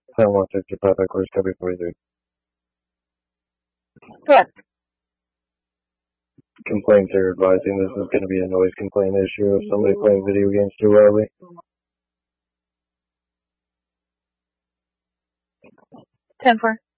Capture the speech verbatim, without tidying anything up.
ten one fifty five, course copy forty-three. Correct. Complaints are advising this is going to be a noise complaint issue if somebody playing video games too loudly. ten four.